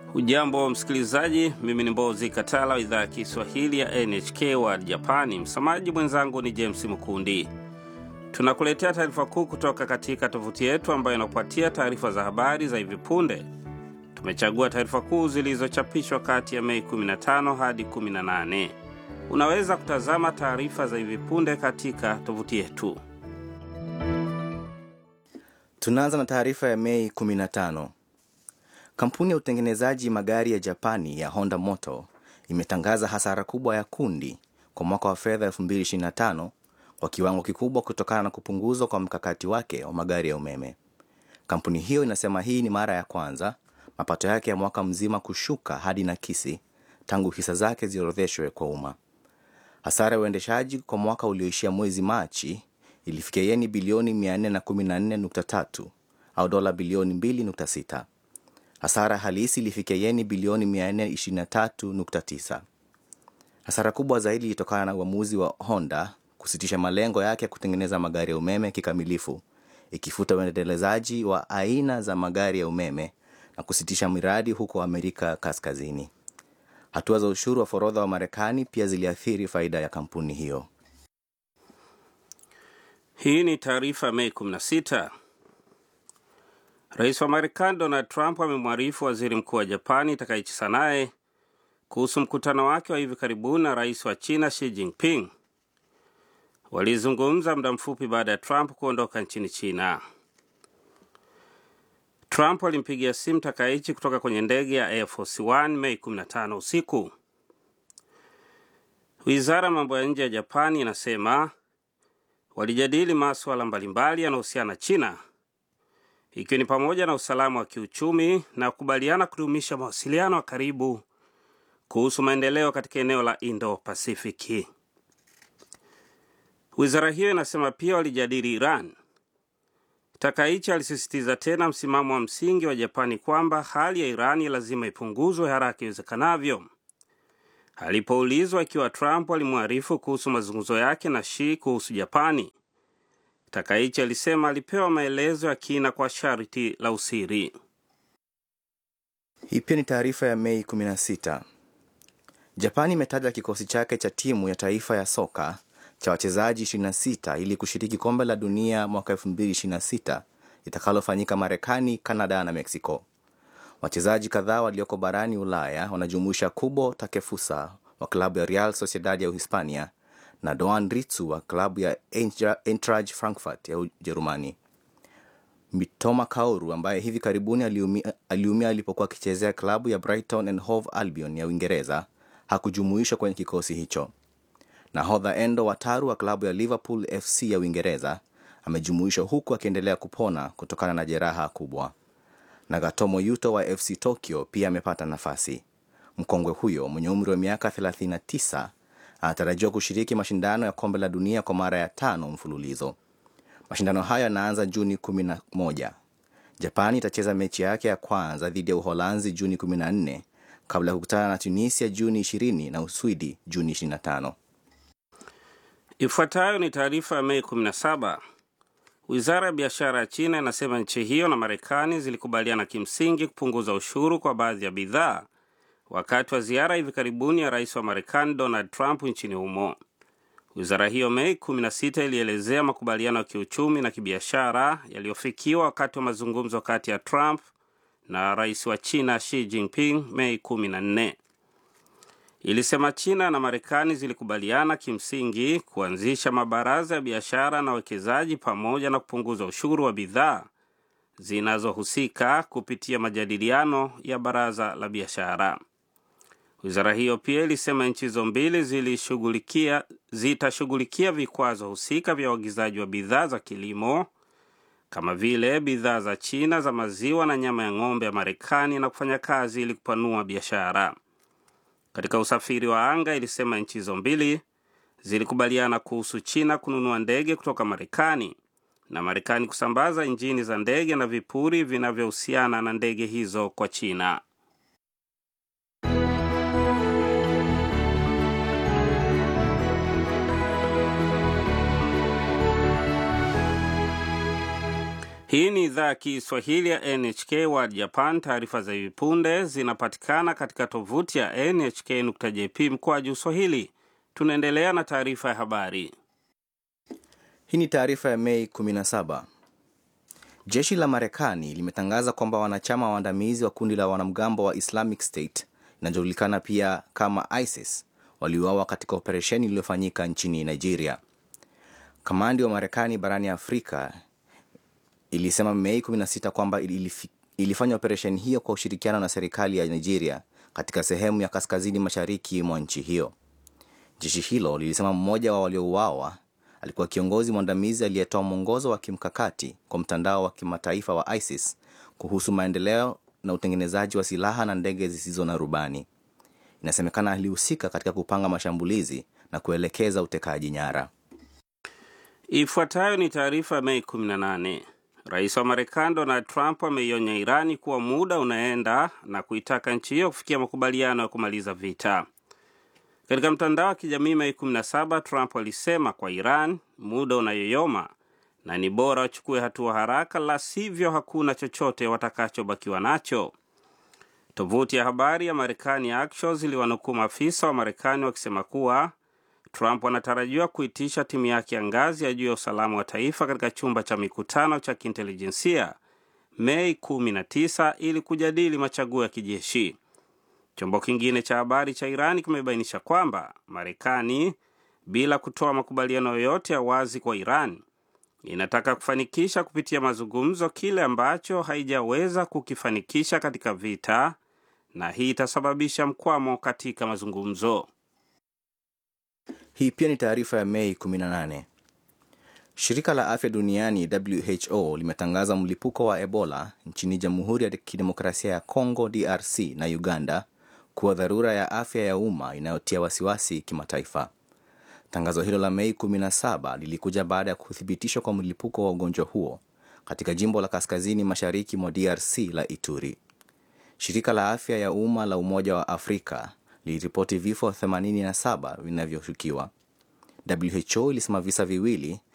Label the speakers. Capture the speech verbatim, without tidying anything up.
Speaker 1: Hujambo msikilizaji, mimi ni Mbozi Katala wa idhaa ya Kiswahili ya N H K World Japani. Msamaji mwenzangu ni James Mukundi. Tunakuletea taarifa kuu kutoka katika tovuti yetu ambayo inakupatia taarifa za habari za hivi punde. Tumechagua taarifa kuu zilizochapishwa kati ya Mei kumi na tano hadi kumi na nane. Unaweza kutazama taarifa za hivi punde katika tovuti yetu.
Speaker 2: Tunaanza na taarifa ya Mei kumi na tano. Kampuni ya utengenezaji magari ya Japani ya Honda Motor imetangaza hasara kubwa ya kundi kwa mwaka wa fedha elfu mbili ishirini na tano kwa kiwango kikubwa kutokana na kupunguzwa kwa mkakati wake wa magari ya umeme. Kampuni hiyo inasema hii ni mara ya kwanza mapato yake ya mwaka mzima kushuka hadi nakisi tangu hisa zake ziorodheshwe kwa umma. Hasara ya uendeshaji kwa mwaka ulioishia mwezi Machi ilifikia yeni bilioni mia nne kumi na nne nukta tatu au dola bilioni mbili nukta sita. Hasara halisi ilifikia yeni bilioni mia nne ishirini na tatu nukta tisa. Hasara kubwa zaidi ilitokana na uamuzi wa Honda kusitisha malengo yake ya kutengeneza magari ya umeme kikamilifu, ikifuta uendelezaji wa aina za magari ya umeme na kusitisha miradi huko Amerika Kaskazini. Hatua za ushuru wa forodha wa Marekani pia ziliathiri faida ya kampuni hiyo.
Speaker 1: Hii ni taarifa Mei kumi na sita. Rais wa Marekani Donald Trump amemwarifu waziri mkuu wa Japani Takaichi Sanae kuhusu mkutano wake wa hivi karibuni na rais wa China Xi Jinping. Walizungumza muda mfupi baada ya Trump kuondoka nchini China. Trump alimpigia simu Takaichi kutoka kwenye ndege ya Air Force One Mei kumi na tano usiku. Wizara ya mambo ya nje ya Japani inasema walijadili masuala mbalimbali yanayohusiana na China, ikiwa ni pamoja na usalama wa kiuchumi na kukubaliana kudumisha mawasiliano ya karibu kuhusu maendeleo katika eneo la Indo-Pasifiki. Wizara hiyo inasema pia walijadili Iran. Takaichi alisisitiza tena msimamo wa msingi wa Japani kwamba hali ya Iran lazima ipunguzwe haraka iwezekanavyo. Alipoulizwa ikiwa Trump alimwarifu kuhusu mazungumzo yake na Xi kuhusu Japani, Takaichi alisema alipewa maelezo ya kina kwa sharti la usiri.
Speaker 2: Hii pia ni taarifa ya Mei kumi na sita. Japani imetaja kikosi chake cha timu ya taifa ya soka cha wachezaji ishirini na sita ili kushiriki kombe la dunia mwaka elfu mbili ishirini na sita itakalofanyika Marekani, Kanada na Mexico. Wachezaji kadhaa walioko barani Ulaya wanajumuisha Kubo Takefusa wa klabu ya Real Sociedad ya Uhispania na Doan Ritsu wa klabu ya Eintracht Frankfurt ya Ujerumani. Mitoma Kaoru ambaye hivi karibuni aliumia, aliumia alipokuwa akichezea klabu ya Brighton and Hove Albion ya Uingereza hakujumuishwa kwenye kikosi hicho. Nahodha Endo Wataru wa klabu ya Liverpool F C ya Uingereza amejumuishwa huku akiendelea kupona kutokana na jeraha kubwa. Nagatomo Yuto wa F C Tokyo pia amepata nafasi. Mkongwe huyo mwenye umri wa miaka thelathini na tisa anatarajiwa kushiriki mashindano ya kombe la dunia kwa mara ya tano mfululizo. Mashindano haya yanaanza Juni kumi na moja. Japani itacheza mechi yake ya kwanza dhidi ya Uholanzi Juni kumi na nne kabla ya kukutana na Tunisia Juni ishirini na Uswidi Juni ishirini na tano.
Speaker 1: Ifuatayo ni taarifa ya Mei kumi na saba. Wizara ya biashara ya China inasema nchi hiyo na Marekani zilikubaliana kimsingi kupunguza ushuru kwa baadhi ya bidhaa wakati wa ziara hivi karibuni ya rais wa Marekani Donald Trump nchini humo. Wizara hiyo Mei kumi na sita ilielezea makubaliano ya kiuchumi na kibiashara yaliyofikiwa wakati wa mazungumzo kati ya Trump na rais wa China Xi Jinping Mei kumi na nne. Ilisema China na Marekani zilikubaliana kimsingi kuanzisha mabaraza ya biashara na wekezaji pamoja na kupunguza ushuru wa bidhaa zinazohusika kupitia majadiliano ya baraza la biashara. Wizara hiyo pia ilisema nchi hizo mbili zilishughulikia zitashughulikia vikwazo husika vya uagizaji wa bidhaa za kilimo kama vile bidhaa za China za maziwa na nyama ya ng'ombe ya Marekani na kufanya kazi ili kupanua biashara. Katika usafiri wa anga ilisema nchi hizo mbili zilikubaliana kuhusu China kununua ndege kutoka Marekani na Marekani kusambaza injini za ndege na vipuri vinavyohusiana na ndege hizo kwa China. Hii ni idhaa ya Kiswahili ya N H K World Japan. Taarifa za hivi punde zinapatikana katika tovuti ya N H K dot J P mkwaju Swahili. Tunaendelea na taarifa ya habari.
Speaker 2: Hii ni taarifa ya Mei kumi na saba. Jeshi la Marekani limetangaza kwamba wanachama waandamizi wa kundi la wanamgambo wa Islamic State, inajulikana pia kama ISIS, waliuawa katika operesheni iliyofanyika nchini Nigeria. Kamandi wa Marekani barani Afrika ilisema Mei kumi na sita kwamba ilifanya operesheni hiyo kwa ushirikiano na serikali ya Nigeria katika sehemu ya kaskazini mashariki mwa nchi hiyo. Jeshi hilo lilisema mmoja wa waliouawa alikuwa kiongozi mwandamizi aliyetoa mwongozo wa kimkakati kwa mtandao wa kimataifa wa ISIS kuhusu maendeleo na utengenezaji wa silaha na ndege zisizo na rubani. Inasemekana alihusika katika kupanga mashambulizi na kuelekeza utekaji nyara.
Speaker 1: Ifuatayo ni taarifa ya Mei kumi na nane. Rais wa Marekani Donald Trump ameionya Irani kuwa muda unaenda na kuitaka nchi hiyo kufikia makubaliano ya kumaliza vita. Katika mtandao wa kijamii Mei kumi na saba, Trump alisema kwa Iran muda unayoyoma na ni bora wachukue hatua haraka, la sivyo hakuna chochote watakachobakiwa nacho. Tovuti ya habari ya Marekani Axios iliwanukuu maafisa wa Marekani wakisema kuwa Trump anatarajiwa kuitisha timu yake ya ngazi ya juu ya usalama wa taifa katika chumba cha mikutano cha kiintelijensia Mei kumi na tisa ili kujadili machaguo ya kijeshi. Chombo kingine cha habari cha Irani kimebainisha kwamba Marekani, bila kutoa makubaliano yoyote ya wazi kwa Iran, inataka kufanikisha kupitia mazungumzo kile ambacho haijaweza kukifanikisha katika vita, na hii itasababisha mkwamo katika mazungumzo.
Speaker 2: Hii pia ni taarifa ya Mei kumi na nane. Shirika la Afya Duniani W H O limetangaza mlipuko wa Ebola nchini Jamhuri ya Kidemokrasia ya Kongo D R C na Uganda kuwa dharura ya afya ya umma inayotia wasiwasi kimataifa. Tangazo hilo la Mei kumi na saba lilikuja baada ya kuthibitishwa kwa mlipuko wa ugonjwa huo katika jimbo la kaskazini mashariki mwa D R C la Ituri. Shirika la afya ya umma la Umoja wa Afrika liliripoti vifo themanini na saba vinavyoshukiwa. W H O ilisema visa viwili